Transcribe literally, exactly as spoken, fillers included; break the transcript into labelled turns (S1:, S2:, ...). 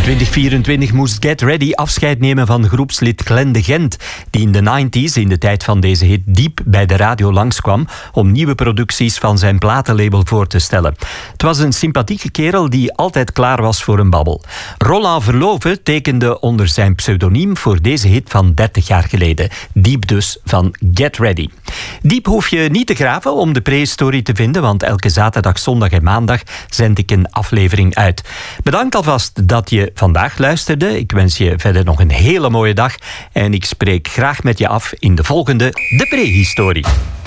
S1: In twintig vierentwintig moest Get Ready afscheid nemen van groepslid Glenn de Gent, die in de negentig in de tijd van deze hit Diep bij de radio langskwam om nieuwe producties van zijn platenlabel voor te stellen. Het was een sympathieke kerel die altijd klaar was voor een babbel. Roland Verloven tekende onder zijn pseudoniem voor deze hit van dertig jaar geleden. Diep dus van Get Ready. Diep hoef je niet te graven om de prehistorie te vinden, want elke zaterdag, zondag en maandag zend ik een aflevering uit. Bedankt alvast dat je vandaag luisterde. Ik wens je verder nog een hele mooie dag en ik spreek graag met je af in de volgende De Prehistorie.